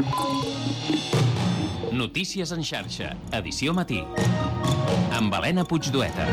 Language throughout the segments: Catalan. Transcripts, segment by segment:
Notícies en xarxa, edició matí, amb Helena Puigdueta.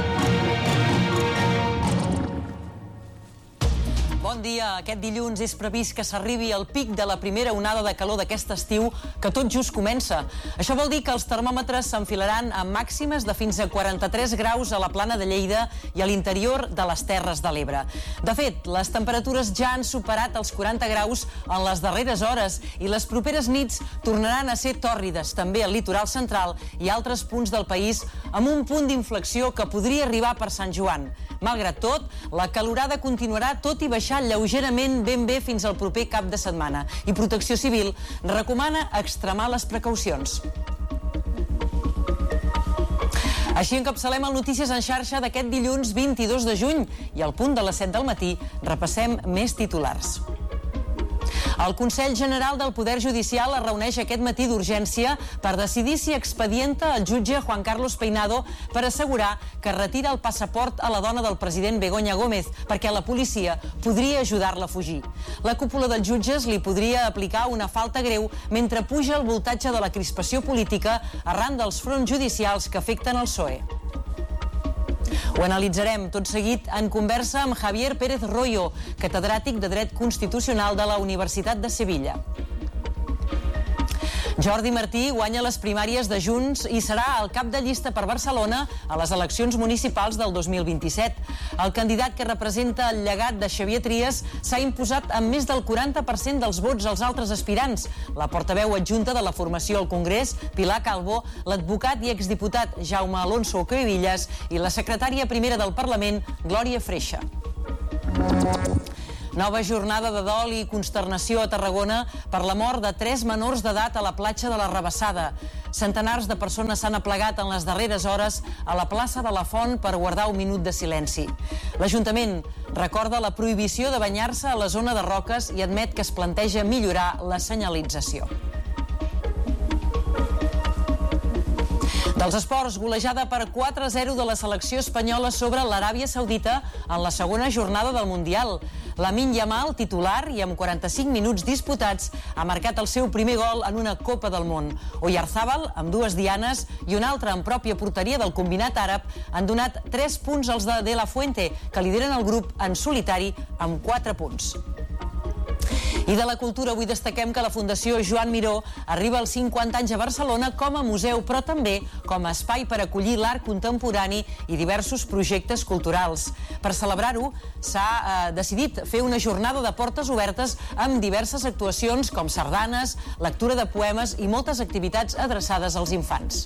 Bon dia. Aquest dilluns és previst que s'arribi al pic de la primera onada de calor d'aquest estiu que tot just comença. Això vol dir que els termòmetres s'enfilaran a màximes de fins a 43 graus a la plana de Lleida i a l'interior de les Terres de l'Ebre. De fet, les temperatures ja han superat els 40 graus en les darreres hores i les properes nits tornaran a ser tòrrides també al litoral central i altres punts del país, amb un punt d'inflexió que podria arribar per Sant Joan. Malgrat tot, la calorada continuarà tot i baixar lleugerament ben bé fins al proper cap de setmana i Protecció Civil recomana extremar les precaucions. Així encapçalem el Notícies en xarxa d'aquest dilluns 22 de juny i al punt de les 7 del matí repassem més titulars. El Consell General del Poder Judicial es reuneix aquest matí d'urgència per decidir si expedienta el jutge Juan Carlos Peinado per assegurar que retira el passaport a la dona del president Begoña Gómez perquè la policia podria ajudar-la a fugir. La cúpula dels jutges li podria aplicar una falta greu mentre puja el voltatge de la crispació política arran dels fronts judicials que afecten el PSOE. Ho analitzarem tot seguit en conversa amb Javier Pérez Royo, catedràtic de Dret Constitucional de la Universitat de Sevilla. Jordi Martí guanya les primàries de Junts i serà el cap de llista per Barcelona a les eleccions municipals del 2027. El candidat que representa el llegat de Xavier Trias s'ha imposat amb més del 40% dels vots als altres aspirants. La portaveu adjunta de la formació al Congrés, Pilar Calvo, l'advocat i exdiputat Jaume Alonso Cuevillas i la secretària primera del Parlament, Glòria Freixa. Nova jornada de dol i consternació a Tarragona per la mort de 3 menors d'edat a la platja de la Rabassada. Centenars de persones s'han aplegat en les darreres hores a la plaça de la Font per guardar un minut de silenci. L'Ajuntament recorda la prohibició de banyar-se a la zona de roques i admet que es planteja millorar la senyalització. Dels esports, golejada per 4-0 de la selecció espanyola sobre l'Aràbia Saudita en la segona jornada del Mundial. Lamine Yamal, titular i amb 45 minuts disputats, ha marcat el seu primer gol en una Copa del Món. Oyarzábal, amb 2 dianes, i un altre en pròpia porteria del combinat àrab, han donat 3 punts als de La Fuente, que lideren el grup en solitari amb 4 punts. I de la cultura avui destaquem que la Fundació Joan Miró arriba als 50 anys a Barcelona com a museu, però també com a espai per acollir l'art contemporani i diversos projectes culturals. Per celebrar-ho, s'ha decidit fer una jornada de portes obertes amb diverses actuacions com sardanes, lectura de poemes i moltes activitats adreçades als infants.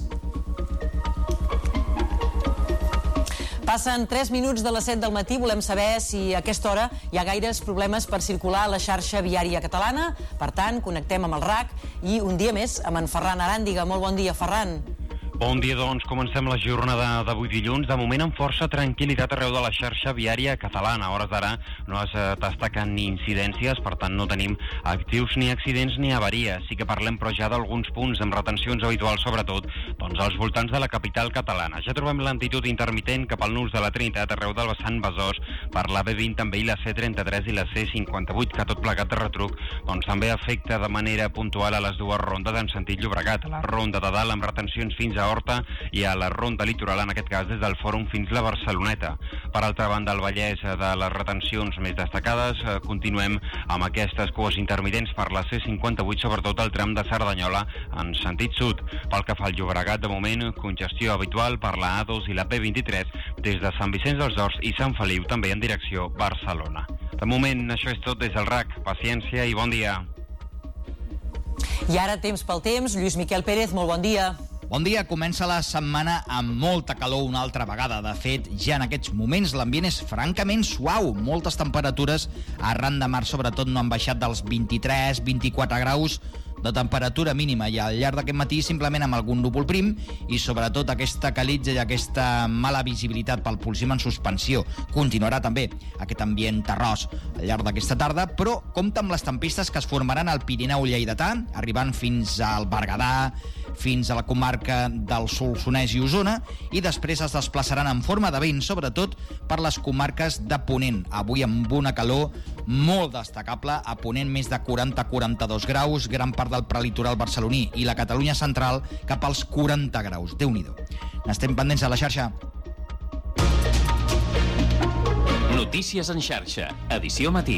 Passen 3 minuts de les 7 del matí. Volem saber si a aquesta hora hi ha gaires problemes per circular a la xarxa viària catalana. Per tant, connectem amb el RAC i un dia més amb en Ferran Aràndiga. Molt bon dia, Ferran. Bon dia, doncs. Comencem la jornada d'avui dilluns. De moment amb força tranquil·litat arreu de la xarxa viària catalana. A hores d'ara no es destaquen ni incidències, per tant no tenim actius ni accidents ni avaries. Sí que parlem però ja d'alguns punts amb retencions habituals, sobretot doncs als voltants de la capital catalana. Ja trobem lentitud intermitent cap al nus de la Trinitat arreu del vessant Besòs per la B20 també i la C33 i la C58, que tot plegat de retruc doncs també afecta de manera puntual a les dues rondes en sentit Llobregat. A la ronda de dalt amb retencions fins a Horta i a la ronda litoral, en aquest cas des del Fòrum fins la Barceloneta. Per altra banda, al Vallès, de les retencions més destacades, continuem amb aquestes cues intermitents per la C58, sobretot al tram de Cerdanyola en sentit sud. Pel que fa al Llobregat, de moment, congestió habitual per la A2 i la P23 des de Sant Vicenç dels Horts i Sant Feliu, també en direcció Barcelona. De moment, això és tot des del RAC. Paciència i bon dia. I ara temps pel temps. Lluís Miquel Pérez, molt bon dia. Bon dia, comença la setmana amb molta calor una altra vegada. De fet, ja en aquests moments l'ambient és francament suau. Moltes temperatures arran de mar, sobretot, no han baixat dels 23-24 graus de temperatura mínima i al llarg d'aquest matí simplement amb algun núvol prim i sobretot aquesta calitja i aquesta mala visibilitat pel Polsim en suspensió. Continuarà també aquest ambient terrós al llarg d'aquesta tarda, però compta amb les tempestes que es formaran al Pirineu lleidatà, arribant fins al Berguedà, fins a la comarca del Solsonès i Osona, i després es desplaçaran en forma de vent, sobretot per les comarques de Ponent. Avui amb una calor molt destacable, a Ponent més de 40-42 graus, gran part del prelitoral barceloní i la Catalunya central cap als 40 graus. Déu-n'hi-do. N'estem pendents a la xarxa. Notícies en xarxa, edició matí.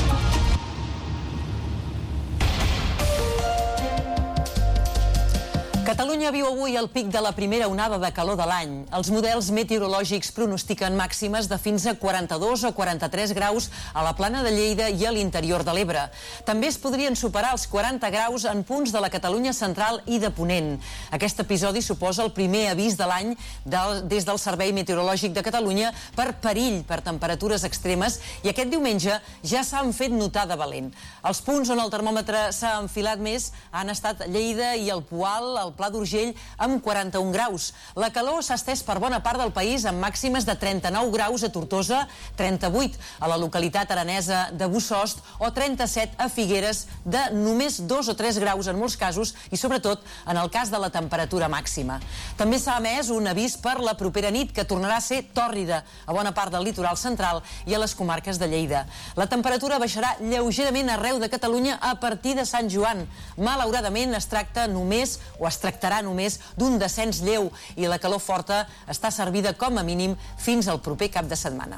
Catalunya viu avui el pic de la primera onada de calor de l'any. Els models meteorològics pronostiquen màximes de fins a 42 o 43 graus a la plana de Lleida i a l'interior de l'Ebre. També es podrien superar els 40 graus en punts de la Catalunya central i de Ponent. Aquest episodi suposa el primer avís de l'any des del Servei Meteorològic de Catalunya per perill per temperatures extremes, i aquest diumenge ja s'han fet notar de valent. Els punts on el termòmetre s'ha enfilat més han estat Lleida i el Poal, el Pla d'Urgell, amb 41 graus. La calor s'ha estès per bona part del país amb màximes de 39 graus a Tortosa, 38 a la localitat aranesa de Bussost o 37 a Figueres, de només 2 o 3 graus en molts casos, i sobretot en el cas de la temperatura màxima. També s'ha emès un avís per la propera nit, que tornarà a ser tòrrida a bona part del litoral central i a les comarques de Lleida. La temperatura baixarà lleugerament arreu de Catalunya a partir de Sant Joan. Malauradament es tractarà només d'un descens lleu, i la calor forta està servida com a mínim fins al proper cap de setmana.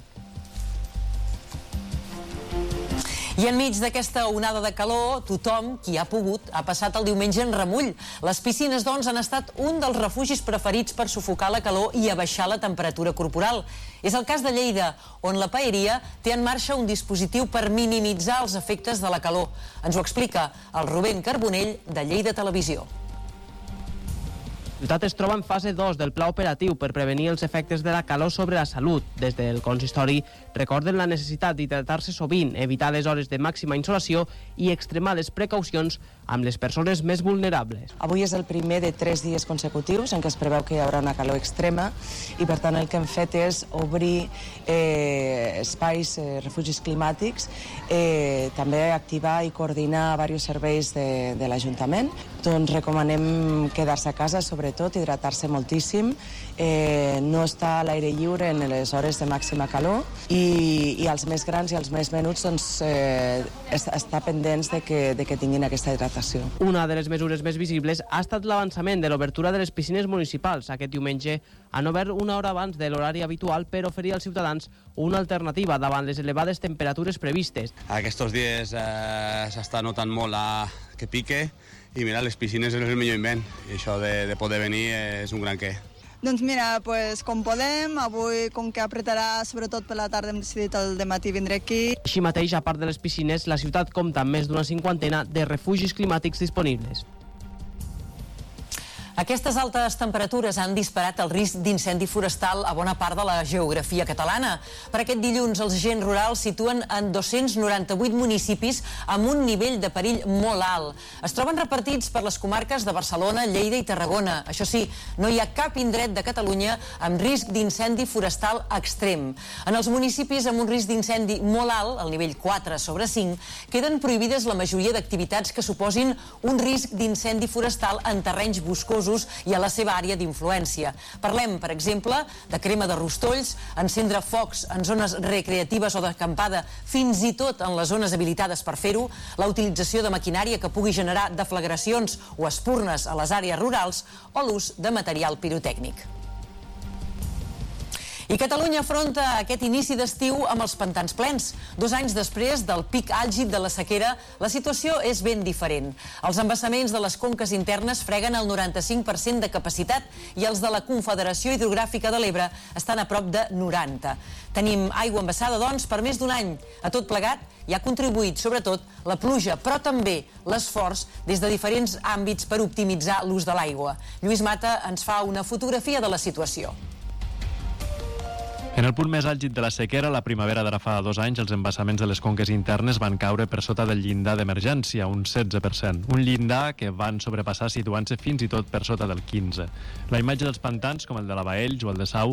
I enmig d'aquesta onada de calor, tothom, qui ha pogut, ha passat el diumenge en remull. Les piscines, doncs, han estat un dels refugis preferits per sufocar la calor i abaixar la temperatura corporal. És el cas de Lleida, on la paeria té en marxa un dispositiu per minimitzar els efectes de la calor. Ens ho explica el Rubén Carbonell, de Lleida Televisió. La ciutat es troba en fase 2 del pla operatiu per prevenir els efectes de la calor sobre la salut. Des del consistori recorden la necessitat d'hidratar-se sovint, evitar les hores de màxima insolació i extremar les precaucions amb les persones més vulnerables. Avui és el primer de 3 dies consecutius en què es preveu que hi haurà una calor extrema, i per tant el que hem fet és obrir espais, refugis climàtics, també activar i coordinar diversos serveis de l'Ajuntament. Doncs recomanem quedar-se a casa, sobretot hidratar-se moltíssim, no estar a l'aire lliure en les hores de màxima calor, i els més grans i els més menuts estar pendents de que tinguin aquesta hidratació. Una de les mesures més visibles ha estat l'avançament de l'obertura de les piscines municipals. Aquest diumenge han obert una hora abans de l'horari habitual per oferir als ciutadans una alternativa davant les elevades temperatures previstes. Aquests dies s'està notant molt que pique, i mira, les piscines és el millor invent, i això de poder venir és un gran què. Doncs mira, com podem, avui, com que apretarà sobretot per la tarda, hem decidit el dematí vindre aquí. Així mateix, a part de les piscines, la ciutat compta amb més d'una 50 de refugis climàtics disponibles. Aquestes altes temperatures han disparat el risc d'incendi forestal a bona part de la geografia catalana. Per aquest dilluns, els agents rurals situen en 298 municipis amb un nivell de perill molt alt. Es troben repartits per les comarques de Barcelona, Lleida i Tarragona. Això sí, no hi ha cap indret de Catalunya amb risc d'incendi forestal extrem. En els municipis amb un risc d'incendi molt alt, el nivell 4/5, queden prohibides la majoria d'activitats que suposin un risc d'incendi forestal en terrenys boscosos i a la seva àrea d'influència. Parlem, per exemple, de crema de rostolls, encendre focs en zones recreatives o d'acampada, fins i tot en les zones habilitades per fer-ho, la utilització de maquinària que pugui generar deflagracions o espurnes a les àrees rurals, o l'ús de material pirotècnic. I Catalunya afronta aquest inici d'estiu amb els pantans plens. 2 anys després del pic àlgid de la sequera, la situació és ben diferent. Els embassaments de les conques internes freguen el 95% de capacitat i els de la Confederació Hidrogràfica de l'Ebre estan a prop de 90. Tenim aigua embassada, doncs, per més d'un any. A tot plegat hi ha contribuït, sobretot, la pluja, però també l'esforç des de diferents àmbits per optimitzar l'ús de l'aigua. Lluís Mata ens fa una fotografia de la situació. En el punt més àlgid de la sequera, la primavera d'ara fa 2 anys, els embassaments de les conques internes van caure per sota del llindar d'emergència, un 16%. Un llindar que van sobrepassar situant-se fins i tot per sota del 15%. La imatge dels pantans, com el de la Baells o el de Sau,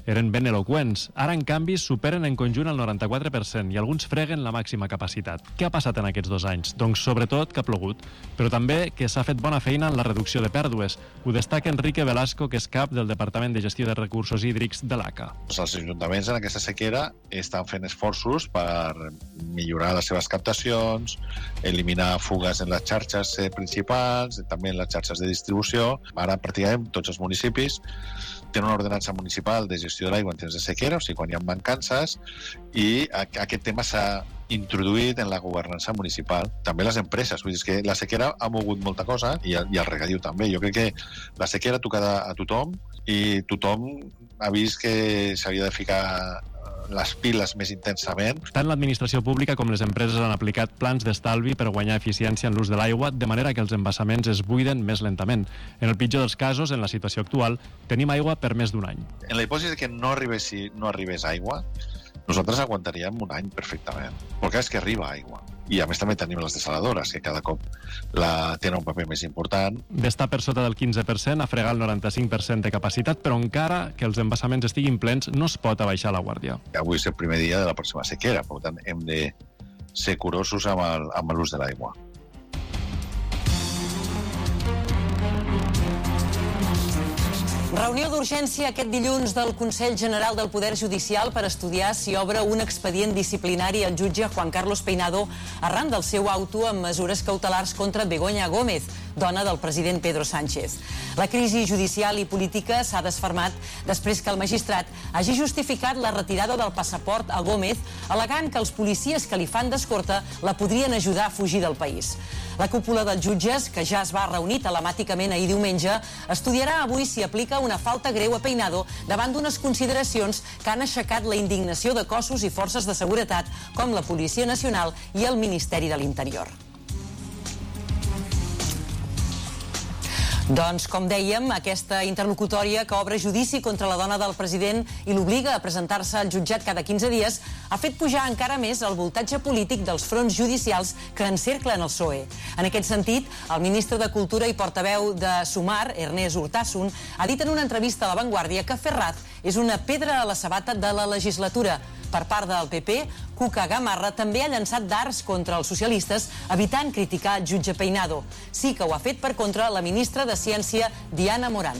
eren ben eloqüents. Ara, en canvi, superen en conjunt el 94% i alguns freguen la màxima capacitat. Què ha passat en aquests 2 anys? Doncs sobretot que ha plogut, però també que s'ha fet bona feina en la reducció de pèrdues. Ho destaca Enrique Velasco, que és cap del Departament de Gestió de Recursos Hídrics de l'ACA. Els ajuntaments en aquesta sequera estan fent esforços per millorar les seves captacions, eliminar fugues en les xarxes principals, també en les xarxes de distribució. Ara, pràcticament, tots els municipis tenen una ordenança municipal de gestió de l'aigua en temps de sequera, o sigui, quan hi ha mancances, i aquest tema s'ha introduït en la governança municipal. També les empreses, vull dir que la sequera ha mogut molta cosa i el regadiu també. Jo crec que la sequera ha tocat a tothom i tothom ha vist que s'havia de ficar les piles més intensament. Tant l'administració pública com les empreses han aplicat plans d'estalvi per guanyar eficiència en l'ús de l'aigua, de manera que els embassaments es buiden més lentament. En el pitjor dels casos, en la situació actual, tenim aigua per més d'1 any. En la hipòtesi que no arribés aigua, nosaltres aguantaríem 1 any perfectament. Perquè és que arriba aigua. I a més també tenim les desaladores, que cada cop tenen un paper més important. D'estar per sota del 15%, a fregar el 95% de capacitat, però encara que els embassaments estiguin plens, no es pot abaixar la guàrdia. Avui és el primer dia de la pròxima sequera, per tant hem de ser curosos amb l'ús de l'aigua. Reunió d'urgència aquest dilluns del Consell General del Poder Judicial per estudiar si obre un expedient disciplinari al jutge Juan Carlos Peinado arran del seu auto amb mesures cautelars contra Begoña Gómez, dona del president Pedro Sánchez. La crisi judicial i política s'ha desfermat després que el magistrat hagi justificat la retirada del passaport a Gómez, al·legant que els policies que li fan d'escorta la podrien ajudar a fugir del país. La cúpula dels jutges, que ja es va reunir telemàticament ahir diumenge, estudiarà avui si aplica una falta greu a Peinado davant d'unes consideracions que han aixecat la indignació de cossos i forces de seguretat com la Policia Nacional i el Ministeri de l'Interior. Doncs, com dèiem, aquesta interlocutòria que obre judici contra la dona del president i l'obliga a presentar-se al jutjat cada 15 dies ha fet pujar encara més el voltatge polític dels fronts judicials que encerclen el PSOE. En aquest sentit, el ministre de Cultura i portaveu de Sumar, Ernest Urtasun, ha dit en una entrevista a La Vanguardia que Ferraz és una pedra a la sabata de la legislatura. Per part del PP, Cuca Gamarra també ha llançat dards contra els socialistes, evitant criticar el jutge Peinado. Sí que ho ha fet per contra la ministra de Ciència, Diana Morán.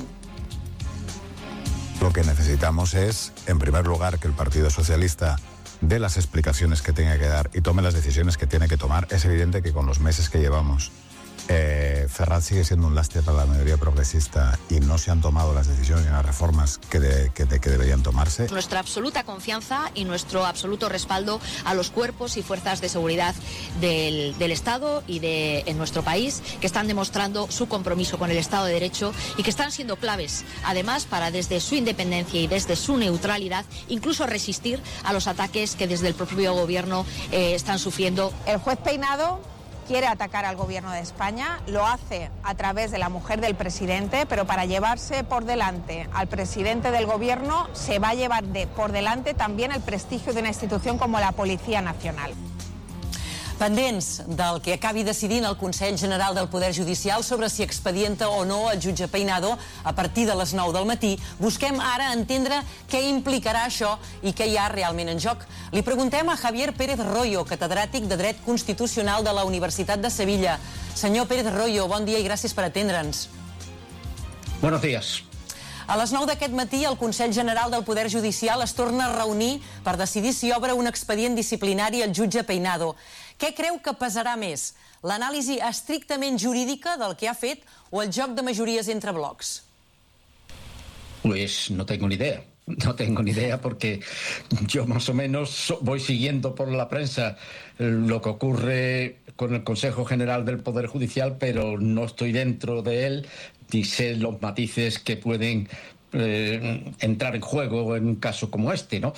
Lo que necesitamos es, en primer lugar, que el Partido Socialista dé las explicaciones que tenga que dar y tome las decisiones que tiene que tomar. Es evidente que con los meses que llevamos, Ferraz sigue siendo un lastre para la mayoría progresista y no se han tomado las decisiones y las reformas que deberían tomarse. Nuestra absoluta confianza y nuestro absoluto respaldo a los cuerpos y fuerzas de seguridad del Estado y en nuestro país, que están demostrando su compromiso con el Estado de Derecho y que están siendo claves, además, para desde su independencia y desde su neutralidad, incluso resistir a los ataques que desde el propio gobierno están sufriendo. El juez Peinado quiere atacar al gobierno de España, lo hace a través de la mujer del presidente, pero para llevarse por delante al presidente del gobierno se va a llevar por delante también el prestigio de una institución como la Policía Nacional. Pendents del que acabi decidint el Consell General del Poder Judicial sobre si expedienta o no el jutge Peinado a partir de les 9 del matí, busquem ara entendre què implicarà això i què hi ha realment en joc. Li preguntem a Javier Pérez Royo, catedràtic de Dret Constitucional de la Universitat de Sevilla. Senyor Pérez Royo, bon dia i gràcies per atendre'ns. Buenos días. A les 9 d'aquest matí, el Consell General del Poder Judicial es torna a reunir per decidir si obre un expedient disciplinari al jutge Peinado. Què creu que pesarà més? L'anàlisi estrictament jurídica del que ha fet o el joc de majories entre blocs? Pues no tengo ni idea. No tengo ni idea porque yo más o menos voy siguiendo por la prensa lo que ocurre con el Consejo General del Poder Judicial, pero no estoy dentro de él ni sé los matices que pueden entrar en juego en un caso como este, ¿no?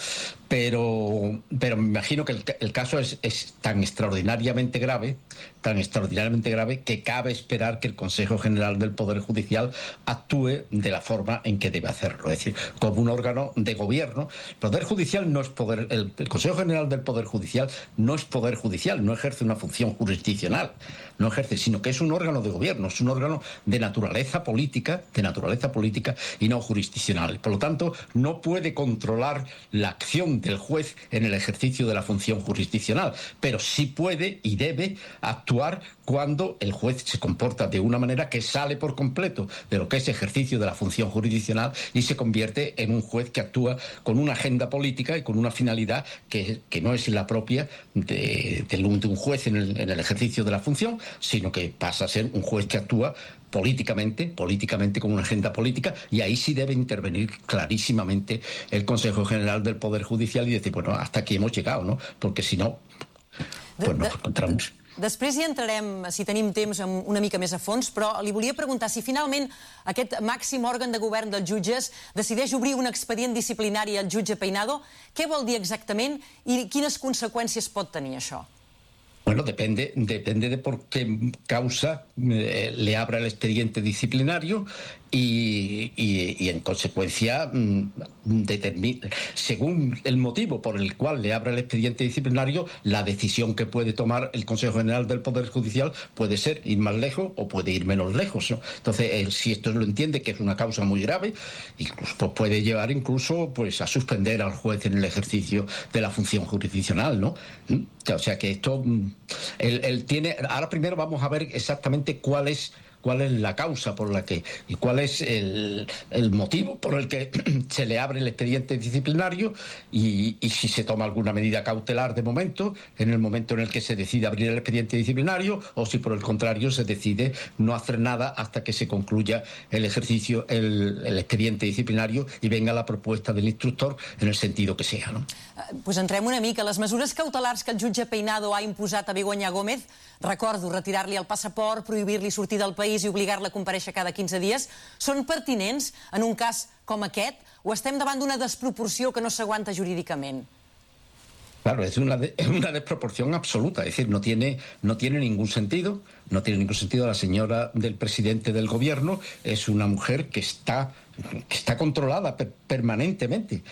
pero me imagino que el caso es tan extraordinariamente grave, que cabe esperar que el Consejo General del Poder Judicial actúe de la forma en que debe hacerlo, es decir, como un órgano de gobierno. El Poder Judicial no es poder, el Consejo General del Poder Judicial no es poder judicial, no ejerce una función jurisdiccional, no ejerce, sino que es un órgano de gobierno, es un órgano de naturaleza política y no jurisdiccional. Por lo tanto, no puede controlar la acción del juez en el ejercicio de la función jurisdiccional, pero sí puede y debe actuar cuando el juez se comporta de una manera que sale por completo de lo que es ejercicio de la función jurisdiccional y se convierte en un juez que actúa con una agenda política y con una finalidad que no es la propia de un juez en el ejercicio de la función, sino que pasa a ser un juez que actúa políticamente con una agenda política, y ahí sí debe intervenir clarísimamente el Consejo General del Poder Judicial y decir, bueno, hasta aquí hemos llegado, ¿no? Porque si no, pues nos encontramos. Després hi entrarem, si tenim temps, una mica més a fons, però li volia preguntar si finalment aquest màxim òrgan de govern dels jutges decideix obrir un expedient disciplinari al jutge Peinado, què vol dir exactament i quines conseqüències pot tenir això? Bueno, depende de por qué causa le abra el expediente disciplinario y en consecuencia, según el motivo por el cual le abra el expediente disciplinario, la decisión que puede tomar el Consejo General del Poder Judicial puede ser ir más lejos o puede ir menos lejos, ¿no? Entonces, si esto lo entiende que es una causa muy grave, incluso pues puede llevar a suspender al juez en el ejercicio de la función jurisdiccional, ¿no? O sea que esto, él tiene. Ahora primero vamos a ver exactamente cuál es la causa por la que y cuál es el motivo por el que se le abre el expediente disciplinario y si se toma alguna medida cautelar de momento, en el momento en el que se decide abrir el expediente disciplinario, o si por el contrario se decide no hacer nada hasta que se concluya el ejercicio, el expediente disciplinario y venga la propuesta del instructor en el sentido que sea, ¿no? Pues entrem una mica. Les mesures cautelars que el jutge Peinado ha imposat a Begoña Gómez, recordo, retirar-li el passaport, prohibir-li sortir del país i obligar-la a comparèixer cada 15 dies, són pertinents en un cas com aquest o estem davant d'una desproporció que no s'aguanta jurídicament? Claro, es una desproporción absoluta, es decir, no tiene ningún sentido, La señora del presidente del gobierno es una mujer que está controlada permanentemente,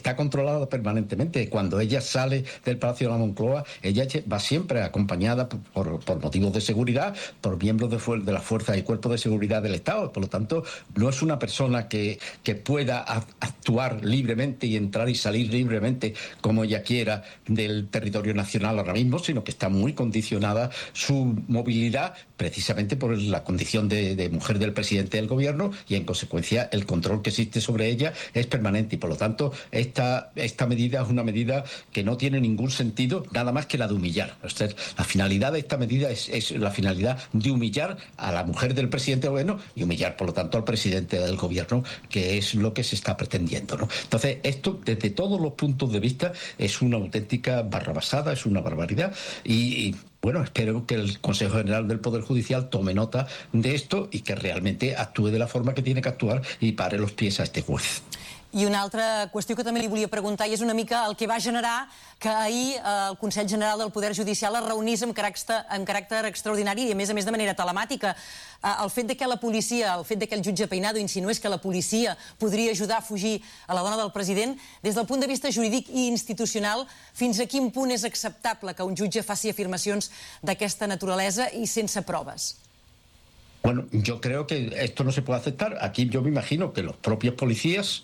Cuando ella sale del Palacio de la Moncloa, ella va siempre acompañada por motivos de seguridad, por miembros de las fuerzas y cuerpos de seguridad del Estado. Por lo tanto, no es una persona que pueda actuar libremente y entrar y salir libremente como ella quiera del territorio nacional ahora mismo, sino que está muy condicionada su movilidad precisamente por la condición de mujer del presidente del gobierno, y en consecuencia el control que existe sobre ella es permanente, y por lo tanto esta medida es una medida que no tiene ningún sentido, nada más que la de humillar. O sea, la finalidad de esta medida es la finalidad de humillar a la mujer del presidente del gobierno y humillar, por lo tanto, al presidente del gobierno, que es lo que se está pretendiendo, ¿no? Entonces, esto, desde todos los puntos de vista, es una auténtica barrabasada, es una barbaridad, y bueno, espero que el Consejo General del Poder Judicial tome nota de esto y que realmente actúe de la forma que tiene que actuar y pare los pies a este juez. I una altra qüestió que també li volia preguntar, i és una mica el que va generar que ahir el Consell General del Poder Judicial es reunís amb caràcter extraordinari i, a més de manera telemàtica. El fet de que la policia, el fet de que el jutge Peinado insinués que la policia podria ajudar a fugir a la dona del president, des del punt de vista jurídic i institucional, fins a quin punt és acceptable que un jutge faci afirmacions d'aquesta naturalesa i sense proves? Bueno, yo creo que esto no se puede aceptar. Aquí yo me imagino que los propios policías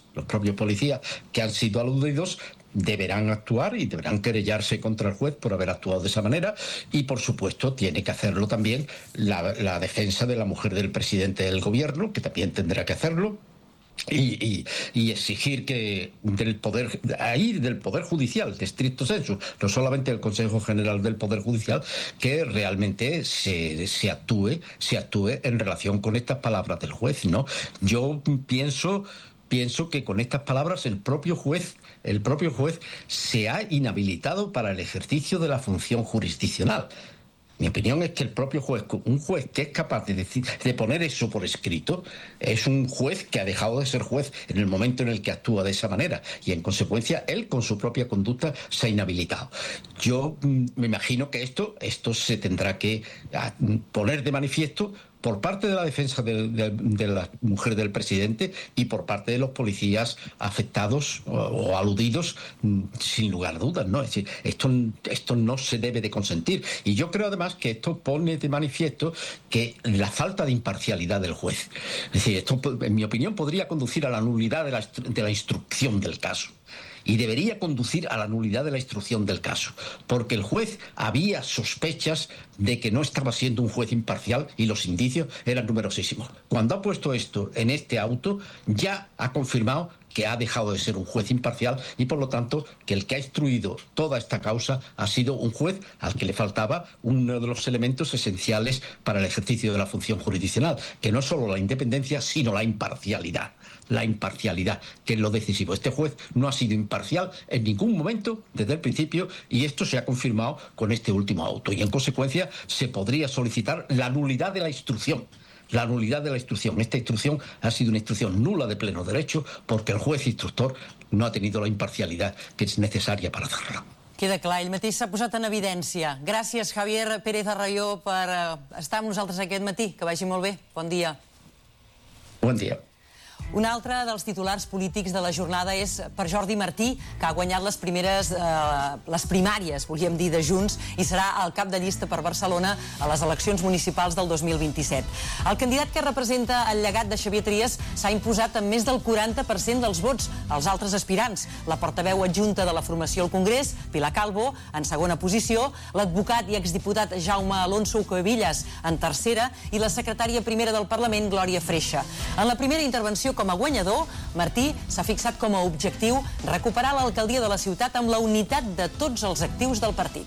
que han sido aludidos deberán actuar y deberán querellarse contra el juez por haber actuado de esa manera, y por supuesto tiene que hacerlo también la defensa de la mujer del presidente del gobierno, que también tendrá que hacerlo. Y exigir que del Poder Judicial, de estricto sensu, no solamente del Consejo General del Poder Judicial, que realmente se actúe en relación con estas palabras del juez, ¿no? Yo pienso que con estas palabras el propio juez se ha inhabilitado para el ejercicio de la función jurisdiccional. Mi opinión es que el propio juez, un juez que es capaz de poner eso por escrito, es un juez que ha dejado de ser juez en el momento en el que actúa de esa manera y en consecuencia él con su propia conducta se ha inhabilitado. Yo me imagino que esto se tendrá que poner de manifiesto por parte de la defensa de la mujer del presidente y por parte de los policías afectados o aludidos, sin lugar a dudas, ¿no? Es decir, esto no se debe de consentir. Y yo creo además que esto pone de manifiesto que la falta de imparcialidad del juez. Es decir, esto, en mi opinión, podría conducir a la nulidad de la instrucción del caso. Y debería conducir a la nulidad de la instrucción del caso, porque el juez había sospechas de que no estaba siendo un juez imparcial y los indicios eran numerosísimos. Cuando ha puesto esto en este auto, ya ha confirmado que ha dejado de ser un juez imparcial y, por lo tanto, que el que ha instruido toda esta causa ha sido un juez al que le faltaba uno de los elementos esenciales para el ejercicio de la función jurisdiccional, que no es solo la independencia, sino la imparcialidad. La imparcialidad, que es lo decisivo. Este juez no ha sido imparcial en ningún momento desde el principio y esto se ha confirmado con este último auto. Y en consecuencia se podría solicitar la nulidad de la instrucción. La nulidad de la instrucción. Esta instrucción ha sido una instrucción nula de pleno derecho porque el juez instructor no ha tenido la imparcialidad que es necesaria para hacerla. Queda clar, ell mateix s'ha posat en evidència. Gràcies, Javier Pérez Arrayó, per estar amb nosaltres aquest matí. Que vagi molt bé. Bon dia. Bon dia. Un altre dels titulars polítics de la jornada és per Jordi Martí, que ha guanyat les primàries, volíem dir, de Junts, i serà el cap de llista per Barcelona a les eleccions municipals del 2027. El candidat que representa el llegat de Xavier Trias s'ha imposat amb més del 40% dels vots als altres aspirants. La portaveu adjunta de la formació al Congrés, Pilar Calvo, en segona posició, l'advocat i exdiputat Jaume Alonso Cuevillas en tercera i la secretària primera del Parlament, Glòria Freixa. En la primera intervenció com a guanyador, Martí s'ha fixat com a objectiu recuperar l'alcaldia de la ciutat amb la unitat de tots els actius del partit.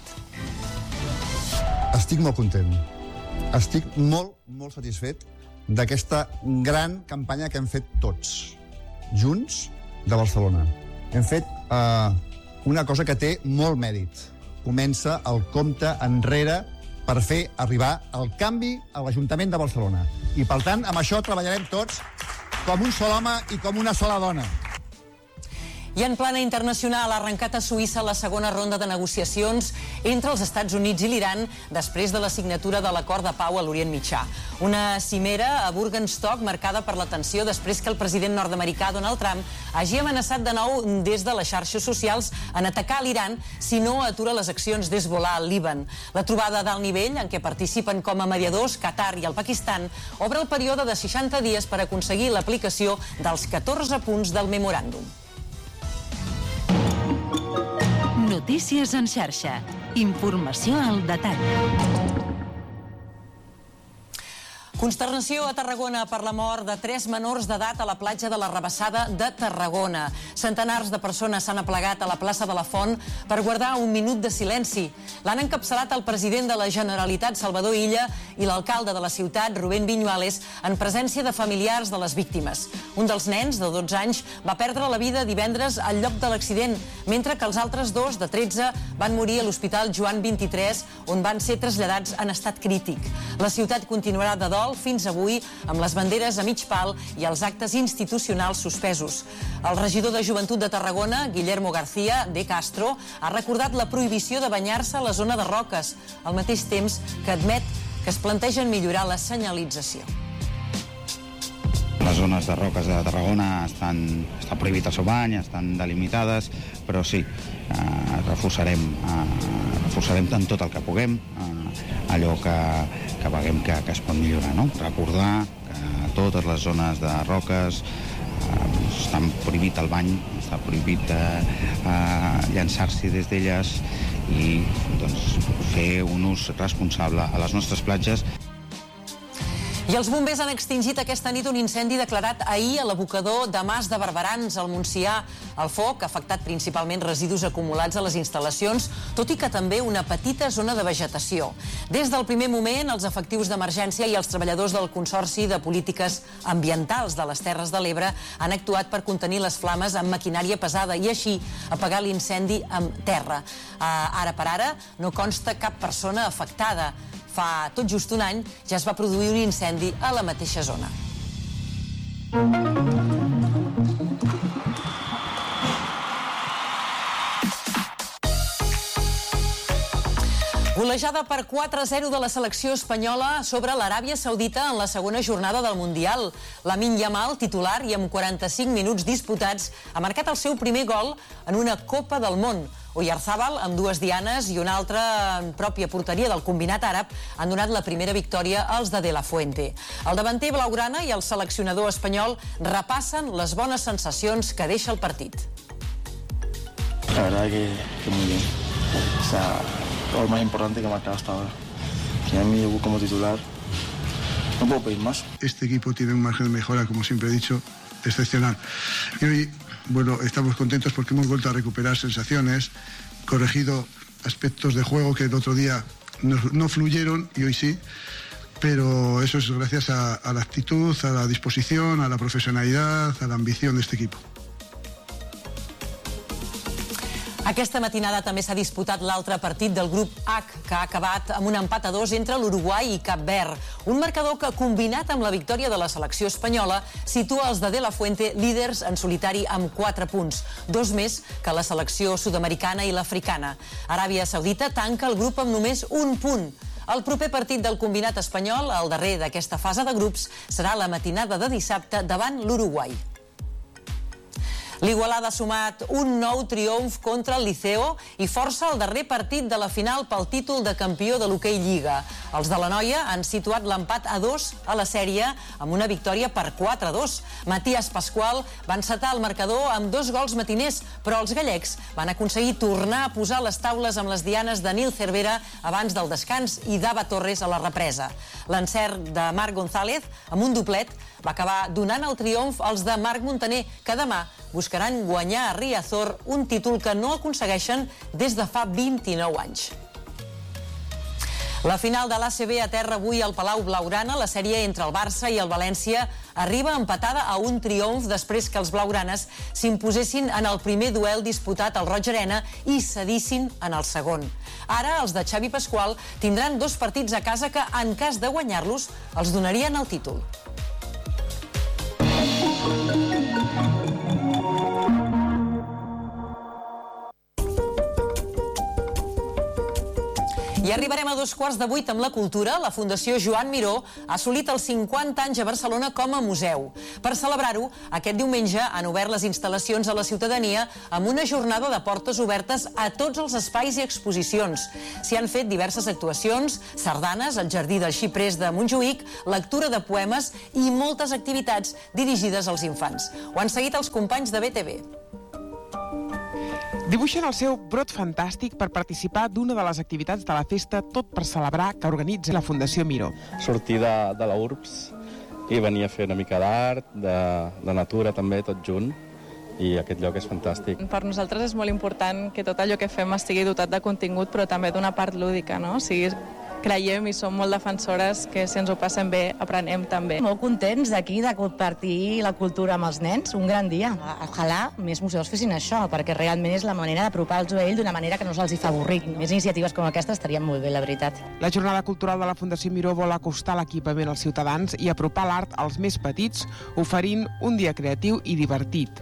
Estic molt content. Estic molt satisfet d'aquesta gran campanya que hem fet tots, junts, de Barcelona. Hem fet una cosa que té molt mèrit. Comença el compte enrere per fer arribar el canvi a l'Ajuntament de Barcelona. I, per tant, amb això treballarem tots com un sol home i com una sola dona. I en plana internacional ha arrencat a Suïssa la segona ronda de negociacions entre els Estats Units i l'Iran després de la signatura de l'acord de pau a l'Orient Mitjà. Una cimera a Burgenstock marcada per la tensió després que el president nord-americà Donald Trump hagi amenaçat de nou des de les xarxes socials en atacar l'Iran si no atura les accions d'Hezbollah al Líban. La trobada d'alt nivell, en què participen com a mediadors Qatar i el Pakistan, obre el període de 60 dies per aconseguir l'aplicació dels 14 punts del memoràndum. Notícies en xarxa. Informació al detall. Consternació a Tarragona per la mort de 3 menors d'edat a la platja de la Rabassada de Tarragona. Centenars de persones s'han aplegat a la plaça de la Font per guardar un minut de silenci. L'han encapçalat el president de la Generalitat, Salvador Illa, i l'alcalde de la ciutat, Rubén Viñuales, en presència de familiars de les víctimes. Un dels nens, de 12 anys, va perdre la vida divendres al lloc de l'accident, mentre que els altres dos, de 13, van morir a l'Hospital Joan 23, on van ser traslladats en estat crític. La ciutat continuarà de dol fins avui amb les banderes a mig pal i els actes institucionals suspesos. El regidor de Joventut de Tarragona, Guillermo García de Castro, ha recordat la prohibició de banyar-se a la zona de roques, al mateix temps que admet que es plantegen millorar la senyalització. Les zones de roques de Tarragona està prohibit el seu bany, estan delimitades, però sí, reforçarem en tot el que puguem allò que veiem que es pot millorar, no? Recordar que totes les zones de roques estan prohibit el bany, està prohibit llançar-s'hi des d'elles i doncs, fer un ús responsable a les nostres platges. I els bombers han extingit aquesta nit un incendi declarat ahir a l'abocador de Mas de Barberans, al Montsià. El foc ha afectat principalment residus acumulats a les instal·lacions, tot i que també una petita zona de vegetació. Des del primer moment, els efectius d'emergència i els treballadors del Consorci de Polítiques Ambientals de les Terres de l'Ebre han actuat per contenir les flames amb maquinària pesada i així apagar l'incendi amb terra. Ara per ara no consta cap persona afectada. Fa tot just un any ja es va produir un incendi a la mateixa zona. Golejada per 4-0 de la selecció espanyola sobre l'Aràbia Saudita en la segona jornada del Mundial. Lamine Yamal, titular i amb 45 minuts disputats, ha marcat el seu primer gol en una Copa del Món. Oyarzabal, amb 2 dianes i una altra en pròpia porteria del combinat àrab, han donat la primera victòria als de De La Fuente. El davanter blaugrana i el seleccionador espanyol repassen les bones sensacions que deixa el partit. La verdad que muy bien. O sea, todo lo más importante que he marcado hasta ahora. Ya en mi debut como titular, no puedo pedir más. Este equipo tiene un margen de mejora, como siempre he dicho, excepcional. Y hoy, bueno, estamos contentos porque hemos vuelto a recuperar sensaciones, corregido aspectos de juego que el otro día no fluyeron y hoy sí. Pero eso es gracias a la actitud, a la disposición, a la profesionalidad, a la ambición de este equipo. Aquesta matinada també s'ha disputat l'altre partit del grup H, que ha acabat amb un empat a 2 entre l'Uruguai i Cap Verd. Un marcador que, combinat amb la victòria de la selecció espanyola, situa els de La Fuente líders en solitari amb 4 punts, 2 més que la selecció sud-americana i l'africana. Aràbia Saudita tanca el grup amb només 1 punt. El proper partit del combinat espanyol, el darrer d'aquesta fase de grups, serà la matinada de dissabte davant l'Uruguai. L'Igualada ha sumat un nou triomf contra el Liceo i força el darrer partit de la final pel títol de campió de l'hoquei Lliga. Els de la Noia han situat l'empat a 2 a la sèrie amb una victòria per 4-2. Matías Pascual va encetar el marcador amb 2 gols matiners, però els gallecs van aconseguir tornar a posar les taules amb les dianes de Nil Cervera abans del descans i d'Ava Torres a la represa. L'encert de Marc González, amb un doblet, va acabar donant el triomf als de Marc Montaner, que demà buscaran guanyar a Riazor un títol que no aconsegueixen des de fa 29 anys. La final de l'ACB aterra avui al Palau Blaugrana. La sèrie entre el Barça i el València arriba empatada a un triomf després que els blaugranes s'imposessin en el primer duel disputat al Roig Arena i cedissin en el segon. Ara els de Xavi Pasqual tindran 2 partits a casa que, en cas de guanyar-los, els donarien el títol. I arribarem a 7:15 amb la cultura. La Fundació Joan Miró ha assolit els 50 anys a Barcelona com a museu. Per celebrar-ho, aquest diumenge han obert les instal·lacions a la ciutadania amb una jornada de portes obertes a tots els espais i exposicions. S'hi han fet diverses actuacions, sardanes, el Jardí del Xiprers de Montjuïc, lectura de poemes i moltes activitats dirigides als infants. Ho han seguit els companys de BTV. Dibuixen el seu brot fantàstic per participar d'una de les activitats de la festa Tot per celebrar que organitza la Fundació Miró. Sortir de la URBS i venir a fer una mica d'art, de natura també, tot junt, i aquest lloc és fantàstic. Per nosaltres és molt important que tot allò que fem estigui dotat de contingut, però també d'una part lúdica, no? O sigui, creiem i som molt defensores que si ens ho passem bé, aprenem també. Molt contents d'aquí de compartir la cultura amb els nens, un gran dia. Ojalà més museus fessin això, perquè realment és la manera d'apropar-los a ells d'una manera que no se'ls fa avorrir. Més iniciatives com aquesta estarien molt bé, la veritat. La jornada cultural de la Fundació Miró vol acostar l'equipament als ciutadans i apropar l'art als més petits, oferint un dia creatiu i divertit.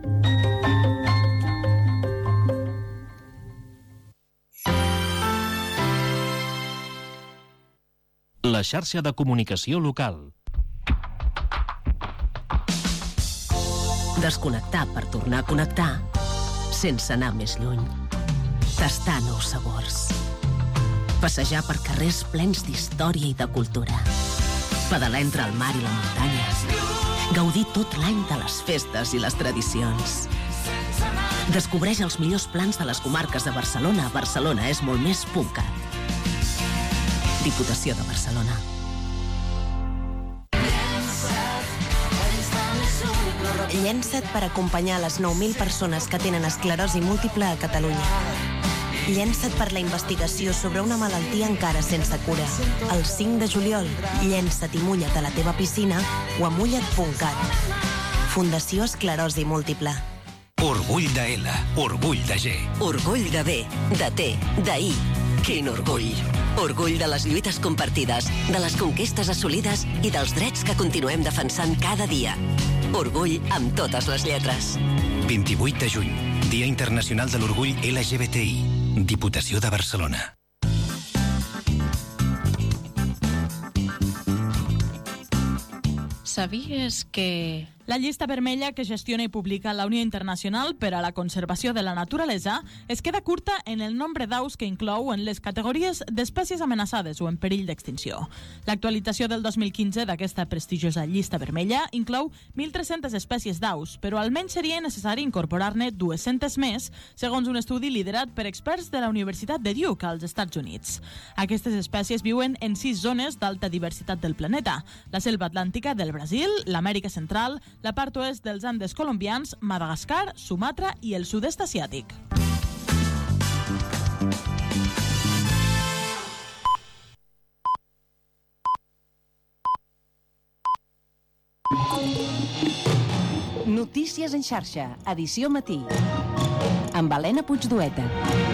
La xarxa de comunicació local. Desconnectar per tornar a connectar sense anar més lluny. Tastar nous sabors. Passejar per carrers plens d'història i de cultura. Pedalar entre el mar i la muntanya. Gaudir tot l'any de les festes i les tradicions. Descobreix els millors plans de les comarques de Barcelona. Barcelona és molt més .cat. Diputació de Barcelona. Llença't per acompanyar les 9.000 persones que tenen esclerosi múltiple a Catalunya. Llença't per la investigació sobre una malaltia encara sense cura. El 5 de juliol, llença't i mulla't a la teva piscina o a mulla't.cat. Fundació Esclerosi Múltiple. Orgull de L, orgull de G. Orgull de B, de T, de I. Quin orgull! Orgull de les lluites compartides, de les conquestes assolides i dels drets que continuem defensant cada dia. Orgull amb totes les lletres. 28 de juny, Dia Internacional de l'Orgull LGBTI. Diputació de Barcelona. Sabies que... La llista vermella que gestiona i publica la Unió Internacional per a la Conservació de la Naturalesa es queda curta en el nombre d'aus que inclou en les categories d'espècies amenaçades o en perill d'extinció. L'actualització del 2015 d'aquesta prestigiosa llista vermella inclou 1.300 espècies d'aus, però almenys seria necessari incorporar-ne 200 més, segons un estudi liderat per experts de la Universitat de Duke, als Estats Units. Aquestes espècies viuen en 6 zones d'alta diversitat del planeta: la selva atlàntica del Brasil, l'Amèrica Central, la part oest dels Andes colombians, Madagascar, Sumatra i el sud-est asiàtic. Notícies en xarxa, edició matí. Amb Helena Puigdueta.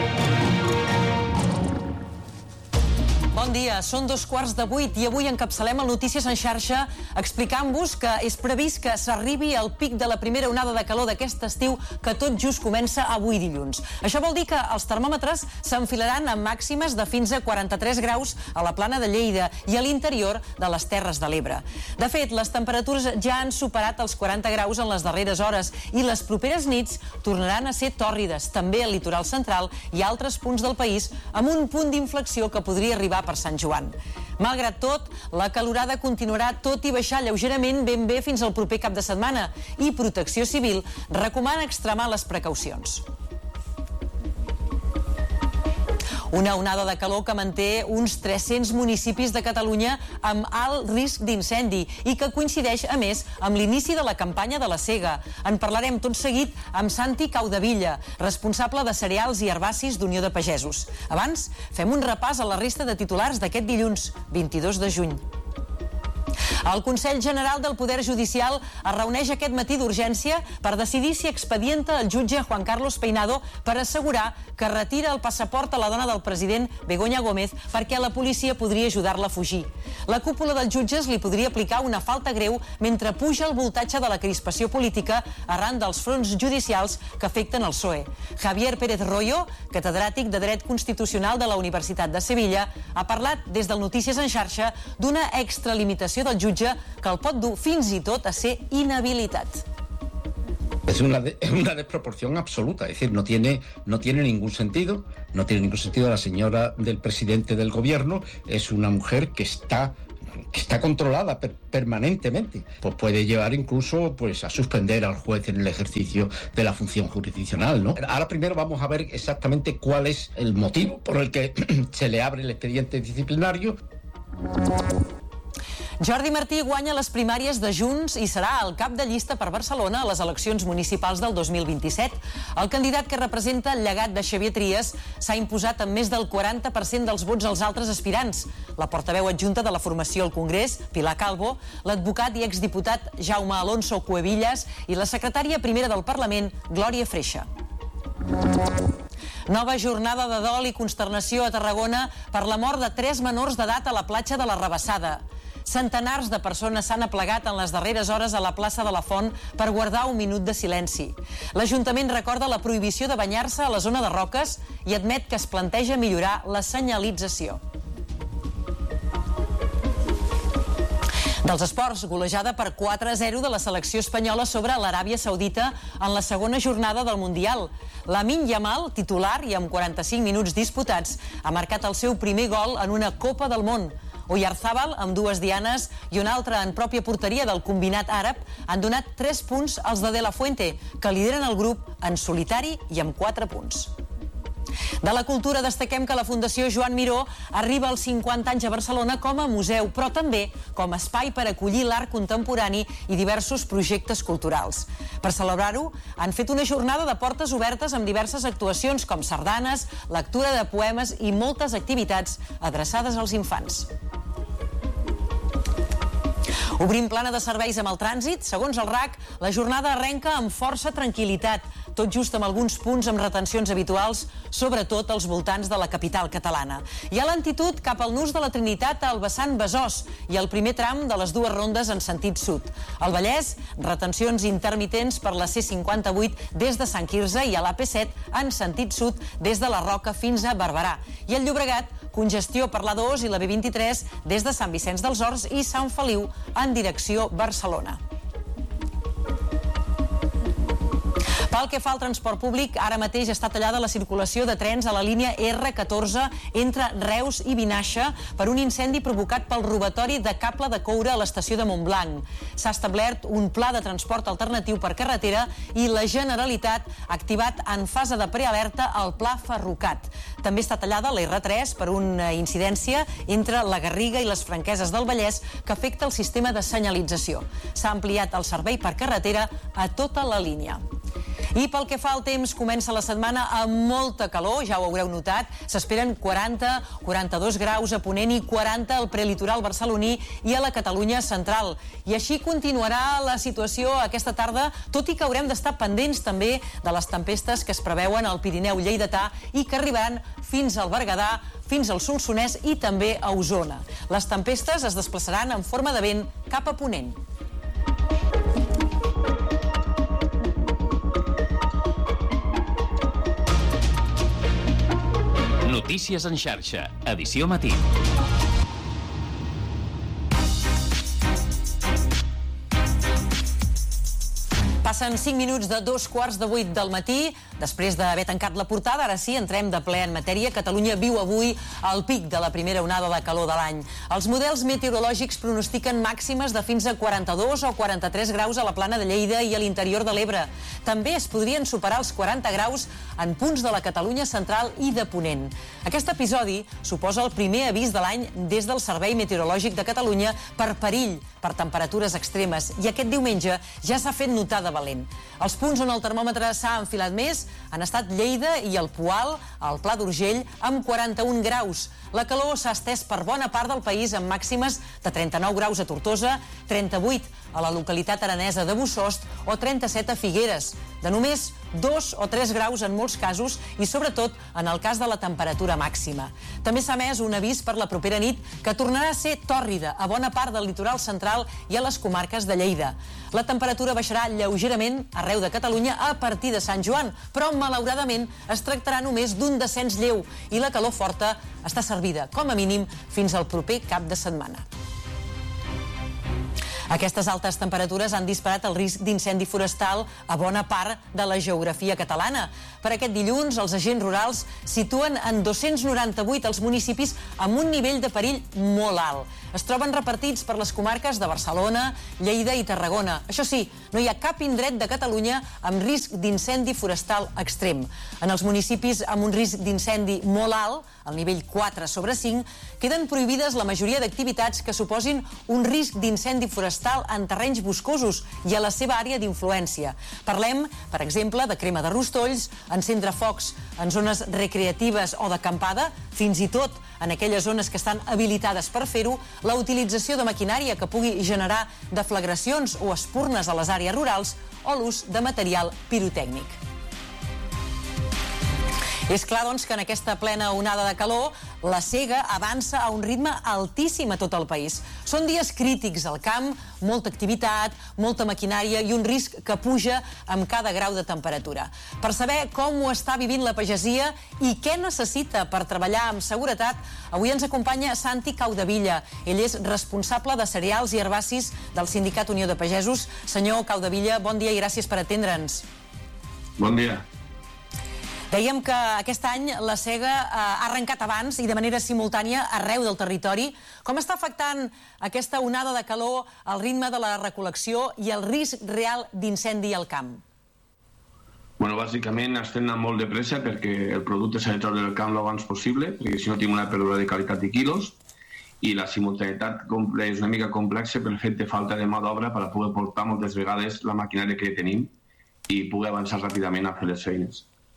Bon dia, són 7:15 i avui encapçalem el Notícies en xarxa explicant-vos que és previst que s'arribi al pic de la primera onada de calor d'aquest estiu que tot just comença avui dilluns. Això vol dir que els termòmetres s'enfilaran amb màximes de fins a 43 graus a la plana de Lleida i a l'interior de les Terres de l'Ebre. De fet, les temperatures ja han superat els 40 graus en les darreres hores i les properes nits tornaran a ser tòrrides, també al litoral central i a altres punts del país, amb un punt d'inflexió que podria arribar per Sant Joan. Malgrat tot, la calorada continuarà tot i baixar lleugerament ben bé fins al proper cap de setmana i Protecció Civil recomana extremar les precaucions. Una onada de calor que manté uns 300 municipis de Catalunya amb alt risc d'incendi i que coincideix, a més, amb l'inici de la campanya de la sega. En parlarem tot seguit amb Santi Caudevilla, responsable de cereals i herbacis d'Unió de Pagesos. Abans, fem un repàs a la resta de titulars d'aquest dilluns, 22 de juny. El Consell General del Poder Judicial es reuneix aquest matí d'urgència per decidir si expedienta el jutge Juan Carlos Peinado per assegurar que retira el passaport a la dona del president Begoña Gómez perquè la policia podria ajudar-la a fugir. La cúpula dels jutges li podria aplicar una falta greu mentre puja el voltatge de la crispació política arran dels fronts judicials que afecten el PSOE. Javier Pérez Royo, catedràtic de Dret Constitucional de la Universitat de Sevilla, ha parlat des del Notícies en xarxa d'una extralimitació del jutge que el pot dur fins i tot a ser inhabilitat. Es una desproporción absoluta, es decir, no tiene ningún sentido, la señora del presidente del gobierno es una mujer que está controlada permanentemente, pues puede llevar incluso a suspender al juez en el ejercicio de la función jurisdiccional, ¿no? Ahora primero vamos a ver exactamente cuál es el motivo por el que se le abre el expediente disciplinario. Jordi Martí guanya les primàries de Junts i serà el cap de llista per Barcelona a les eleccions municipals del 2027. El candidat que representa el llegat de Xavier Trias s'ha imposat amb més del 40% dels vots als altres aspirants. La portaveu adjunta de la formació al Congrés, Pilar Calvo, l'advocat i exdiputat Jaume Alonso Cuevillas i la secretària primera del Parlament, Glòria Freixa. Nova jornada de dol i consternació a Tarragona per la mort de 3 menors d'edat a la platja de la Rabassada. Centenars de persones s'han aplegat en les darreres hores a la plaça de la Font per guardar un minut de silenci. L'Ajuntament recorda la prohibició de banyar-se a la zona de roques i admet que es planteja millorar la senyalització. Dels esports, golejada per 4-0 de la selecció espanyola sobre l'Aràbia Saudita en la segona jornada del Mundial. Lamine Yamal, titular i amb 45 minuts disputats, ha marcat el seu primer gol en una Copa del Món. Oyarzábal, amb 2 dianes i una altra en pròpia porteria del combinat àrab, han donat 3 punts als de la Fuente, que lideren el grup en solitari i amb 4 punts. De la cultura destaquem que la Fundació Joan Miró arriba als 50 anys a Barcelona com a museu, però també com a espai per acollir l'art contemporani i diversos projectes culturals. Per celebrar-ho, han fet una jornada de portes obertes amb diverses actuacions com sardanes, lectura de poemes i moltes activitats adreçades als infants. Obrim plana de serveis amb el trànsit. Segons el RAC, la jornada arrenca amb força tranquil·litat, tot just amb alguns punts amb retencions habituals, sobretot als voltants de la capital catalana. Hi ha lentitud cap al nus de la Trinitat al vessant Besòs i el primer tram de les dues rondes en sentit sud. Al Vallès, retencions intermitents per la C58 des de Sant Quirze i a l'AP7 en sentit sud des de la Roca fins a Barberà. I al Llobregat, congestió per l'A2 i la B23 des de Sant Vicenç dels Horts i Sant Feliu en direcció Barcelona. Pel que fa al transport públic, ara mateix està tallada la circulació de trens a la línia R14 entre Reus i Vinaixa per un incendi provocat pel robatori de cable de coure a l'estació de Montblanc. S'ha establert un pla de transport alternatiu per carretera i la Generalitat ha activat en fase de prealerta el pla Ferrocat. També està tallada la R3 per una incidència entre la Garriga i les Franqueses del Vallès que afecta el sistema de senyalització. S'ha ampliat el servei per carretera a tota la línia. I pel que fa al temps, comença la setmana amb molta calor, ja ho haureu notat. S'esperen 40-42 graus a Ponent i 40 al prelitoral barceloní i a la Catalunya central. I així continuarà la situació aquesta tarda, tot i que haurem d'estar pendents també de les tempestes que es preveuen al Pirineu lleidatà i que arribaran fins al Berguedà, fins al Solsonès i també a Osona. Les tempestes es desplaçaran en forma de vent cap a Ponent. Notícies en xarxa, edició matí. Passen 5 minuts de 7:45 del matí. Després d'haver tancat la portada, ara sí, entrem de ple en matèria. Catalunya viu avui el pic de la primera onada de calor de l'any. Els models meteorològics pronostiquen màximes de fins a 42 o 43 graus a la plana de Lleida i a l'interior de l'Ebre. També es podrien superar els 40 graus en punts de la Catalunya central i de Ponent. Aquest episodi suposa el primer avís de l'any des del Servei Meteorològic de Catalunya per perill per temperatures extremes i aquest diumenge ja s'ha fet notar de valent. Els punts on el termòmetre s'ha enfilat més han estat Lleida i el Poal, al Pla d'Urgell, amb 41 graus. La calor s'ha estès per bona part del país amb màximes de 39 graus a Tortosa, 38 a la localitat aranesa de Bussost o 37 a Figueres. De només 2 o 3 graus en molts casos i sobretot en el cas de la temperatura màxima. També s'ha emès un avís per la propera nit que tornarà a ser tòrrida a bona part del litoral central i a les comarques de Lleida. La temperatura baixarà lleugerament arreu de Catalunya a partir de Sant Joan, però malauradament es tractarà només d'un descens lleu i la calor forta està servida, com a mínim, fins al proper cap de setmana. Aquestes altes temperatures han disparat el risc d'incendi forestal a bona part de la geografia catalana. Per aquest dilluns, els agents rurals situen en 298 els municipis amb un nivell de perill molt alt. Es troben repartits per les comarques de Barcelona, Lleida i Tarragona. Això sí, no hi ha cap indret de Catalunya amb risc d'incendi forestal extrem. En els municipis amb un risc d'incendi molt alt, al nivell 4/5, queden prohibides la majoria d'activitats que suposin un risc d'incendi forestal en terrenys boscosos i a la seva àrea d'influència. Parlem, per exemple, de crema de rostolls, encendre focs en zones recreatives o d'acampada, fins i tot en aquelles zones que estan habilitades per fer-ho, la utilització de maquinària que pugui generar deflagracions o espurnes a les àrees rurals o l'ús de material pirotècnic. És clar, doncs, que en aquesta plena onada de calor la sega avança a un ritme altíssim a tot el país. Són dies crítics al camp, molta activitat, molta maquinària i un risc que puja amb cada grau de temperatura. Per saber com ho està vivint la pagesia i què necessita per treballar amb seguretat, avui ens acompanya Santi Caudevilla. Ell és responsable de cereals i herbacis del Sindicat Unió de Pagesos. Senyor Caudevilla, bon dia i gràcies per atendre'ns. Bon dia. Dèiem que aquest any la sega ha arrencat abans i de manera simultània arreu del territori. Com està afectant aquesta onada de calor al ritme de la recol·lecció i el risc real d'incendi al camp? Bueno, bàsicament estem anant molt de pressa perquè el producte s'ha de treure del camp l'abans possible, perquè si no tinc una pèrdua de qualitat i quilos, i la simultaneïtat és una mica complexa pel fet de falta de mà d'obra per poder portar moltes vegades la maquinària que tenim i poder avançar ràpidament a fer les feines.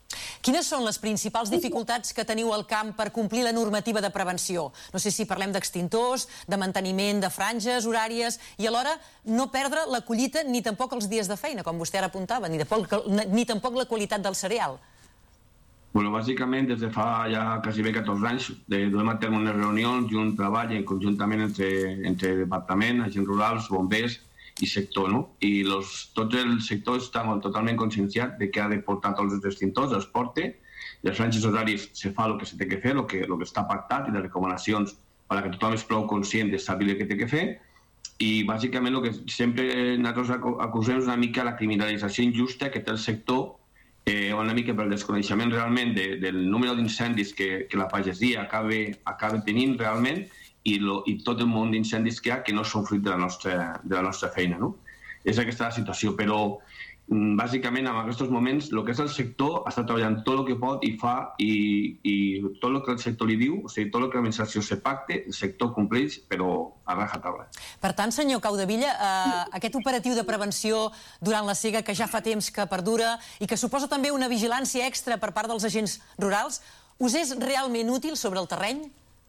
Quines són les principals dificultats que teniu al camp per complir la normativa de prevenció? No sé si parlem d'extintors, de manteniment de franges horàries i alhora no perdre la collita ni tampoc els dies de feina, com vostè ara apuntava, ni tampoc la qualitat del cereal. Bàsicament, des de fa ja quasi 14 anys, duem a terme unes reunions i un treball conjuntament entre departament, agents rurals, bombers i sector. I tot el sector està totalment conscienciat de que ha de portar tots els extintors, els porta, i els franges horaris se fa el que se té que fer, el que està pactat, i les recomanacions perquè tothom és prou conscient de saber el que té que fer. I bàsicament el que sempre nosaltres acusem és una mica la criminalització injusta que té el sector, una mica pel desconeixement realment del número d'incendis que la pagesia acaba tenint realment i tot el món d'incendis que hi ha que no són fruit de la nostra feina. És aquesta la situació, però bàsicament en aquests moments el que és el sector està treballant tot el que pot i fa i tot el que el sector li diu, o sigui, tot el que l'administració se pacte, el sector compleix, però a rajatabla. Per tant, senyor Caudevilla, aquest operatiu de prevenció durant la sega que ja fa temps que perdura i que suposa també una vigilància extra per part dels agents rurals, us és realment útil sobre el terreny?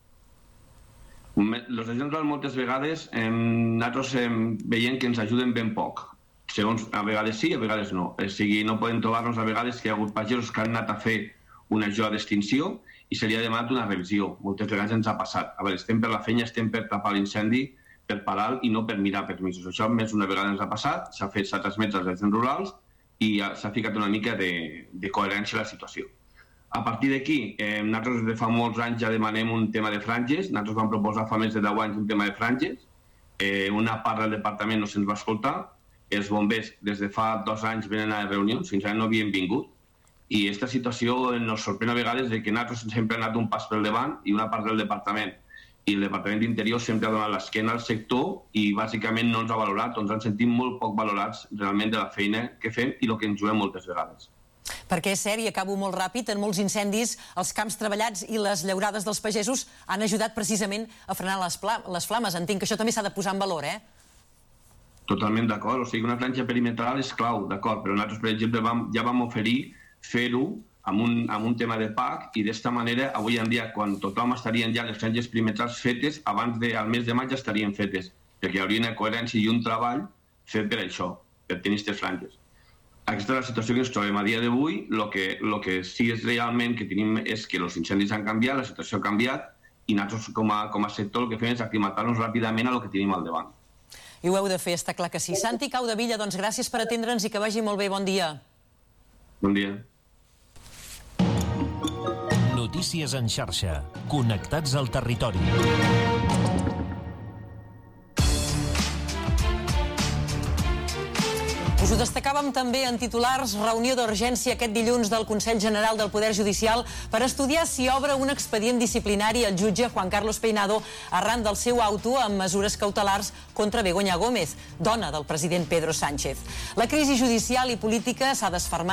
Els agents rurals moltes vegades nosaltres veiem que ens ajuden ben poc. Segons, a vegades sí, a vegades no. O sigui, no podem trobar-nos a vegades que hi ha hagut pagesos que han anat a fer una ajuda d'extinció i se li ha demanat una revisió. Moltes vegades ens ha passat. A veure, estem per la feina, estem per tapar l'incendi, per parar i no per mirar permisos. Això més una vegada ens ha passat, s'ha transmès als agents rurals i s'ha ficat una mica de coherència a la situació. A partir d'aquí, nosaltres des de fa molts anys ja demanem un tema de franges. Nosaltres vam proposar fa més de 10 anys un tema de franges. Una part del departament no se'ns va escoltar. Els bombers des de fa 2 anys venen a reunions, fins ara no havien vingut. I aquesta situació ens sorprèn a vegades que nosaltres sempre hem anat un pas pel davant i una part del departament. I el Departament d'Interior sempre ha donat l'esquena al sector i bàsicament no ens ha valorat, ens han sentit molt poc valorats realment de la feina que fem i el que ens juguem moltes vegades. Perquè és cert, i acabo molt ràpid, en molts incendis els camps treballats i les llaurades dels pagesos han ajudat precisament a frenar les flames. Entenc que això també s'ha de posar en valor, eh? Totalment d'acord, o sigui, una franja perimetral és clau, d'acord, però nosaltres, per exemple, ja vam oferir fer-ho amb un tema de PAC i d'esta manera, avui en dia, quan tothom estarien ja les franges perimetrals fetes, abans del mes de maig estarien fetes, perquè hi hauria una coherència i un treball fet per això, per tenir aquestes franges. Aquesta és la situació que ens trobem a dia d'avui. El que sí és realment que tenim és que els incendis han canviat, la situació ha canviat i nosaltres com a sector el que fem és aclimatar-nos ràpidament a el que tenim al davant. I ho heu de fer, està clar que sí. Santi Caudevilla, doncs gràcies per atendre'ns i que vagi molt bé. Bon dia. Bon dia. Notícies en xarxa. Connectats al territori. Us ho destacàvem també en titulars, reunió d'urgència aquest dilluns del Consell General del Poder Judicial per estudiar si obre un expedient disciplinari al jutge Juan Carlos Peinado arran del seu auto amb mesures cautelars contra Begoña Gómez, dona del president Pedro Sánchez. La crisi judicial i política s'ha desfermat